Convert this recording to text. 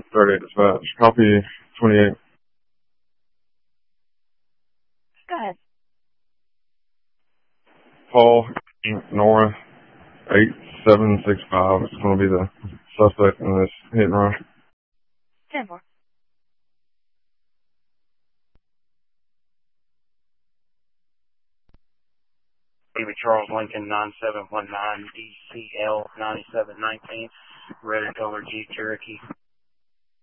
38 dispatch. Copy 28. Go ahead. Paul Nora 8765. It's going to be the suspect in this hit and run. 10-4. David Charles Lincoln 9719 DCL 9719, red and color Jeep Cherokee.